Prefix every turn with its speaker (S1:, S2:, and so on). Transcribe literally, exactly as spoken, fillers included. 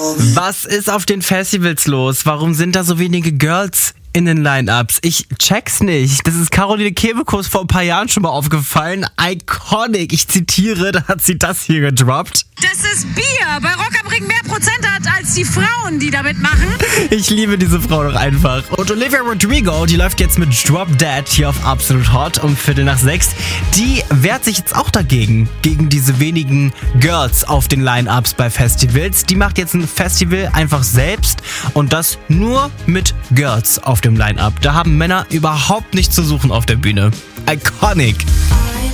S1: Was ist auf den Festivals los? Warum sind da so wenige Girls in den Line-Ups? Ich check's nicht. Das ist Caroline Kebekus vor ein paar Jahren schon mal aufgefallen. Iconic. Ich zitiere, da hat sie das hier gedroppt.
S2: Dass das Bier bei Rock am Ring mehr Prozent hat als die Frauen, die damit machen.
S1: Ich liebe diese Frau doch einfach. Und Olivia Rodrigo, die läuft jetzt mit Drop Dead hier auf Absolut Hot um Viertel nach sechs. Die wehrt sich jetzt auch dagegen. Gegen diese wenigen Girls auf den Line-Ups bei Festivals. Die macht jetzt ein Festival einfach selbst und das nur mit Girls auf dem Line-Up. Da haben Männer überhaupt nichts zu suchen auf der Bühne. Iconic.